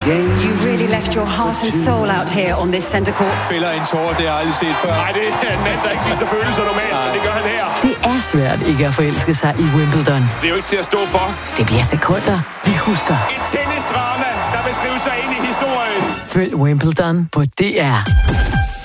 game. You really left your heart and soul out here on this center court. Fælder en tårer, det har jeg aldrig set før. Nej, det er en mand, der ikke viser følelser normalt, men det gør han her. Det er svært ikke at forelske sig i Wimbledon. Det er jo ikke til at stå for. Det bliver sekunder, vi husker. Et tennisdrama, der vil skrive sig ind i historien. Følg Wimbledon på DR.